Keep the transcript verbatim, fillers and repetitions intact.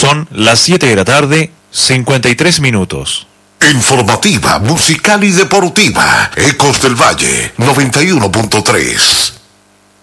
Son las siete de la tarde, cincuenta y tres minutos. Informativa, musical y deportiva. Ecos del Valle, noventa y uno punto tres.